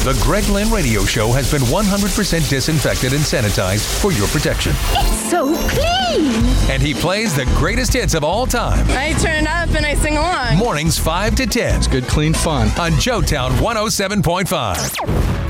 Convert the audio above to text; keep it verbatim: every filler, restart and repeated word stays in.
The Greg Lynn Radio Show has been one hundred percent disinfected and sanitized for your protection. It's so clean. And he plays the greatest hits of all time. I turn it up and I sing along. Mornings five to ten. It's good, clean fun. On Joetown one oh seven point five.